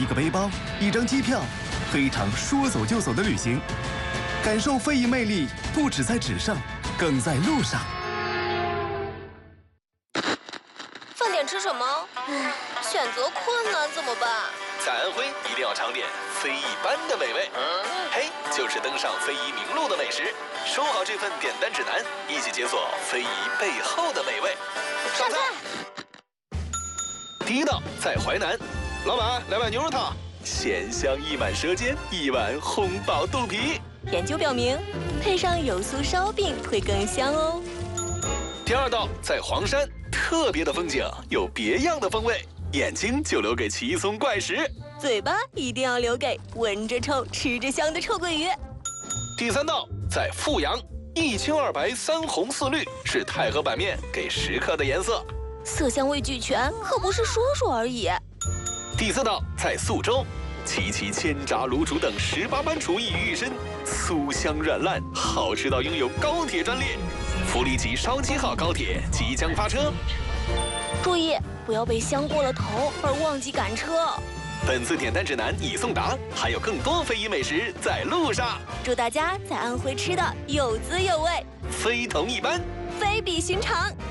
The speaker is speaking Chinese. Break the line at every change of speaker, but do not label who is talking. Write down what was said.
个背包，一张机票，和一场说走就走的旅行。感受非遗魅力，不只在纸上，更在路上。
饭点吃什么？选择困难怎么办？
在安徽一定要尝点非一般的美味。嘿，就是登上非遗名录的美食。收好这份点单指南，一起解锁非遗背后的美味。上菜。第一道在淮南，老板来碗牛肉汤，鲜香溢满舌尖，一碗烘饱肚皮。
研究表明，配上有酥烧饼会更香哦。
第二道在黄山，特别的风景有别样的风味，眼睛就留给奇松怪石，
嘴巴一定要留给闻着臭吃着香的臭鳜鱼。
第三道在阜阳，一青二白三红四绿是太和板面给食客的颜色，
色香味俱全，可不是说说而已。
第四道在宿州，齐齐千炸卤煮等18般厨艺于一身，酥香软烂，好吃到拥有高铁专列。福利吉烧鸡号高铁即将发车，
注意不要被香过了头而忘记赶车。
本次点单指南已送达，还有更多非遗美食在路上。
祝大家在安徽吃的有滋有味，
非同一般，
非比寻常。